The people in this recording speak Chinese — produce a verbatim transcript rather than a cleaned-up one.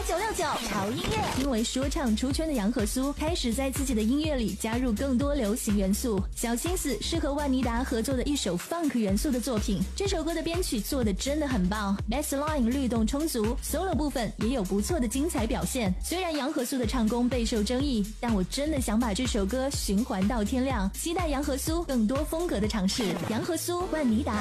九六九潮音乐。因为说唱出圈的杨和苏开始在自己的音乐里加入更多流行元素，小心思是和万妮达合作的一首 funk 元素的作品。这首歌的编曲做得真的很棒 ，bassline 律动充足 ，solo 部分也有不错的精彩表现。虽然杨和苏的唱功备受争议，但我真的想把这首歌循环到天亮，期待杨和苏更多风格的尝试。杨和苏、万妮达。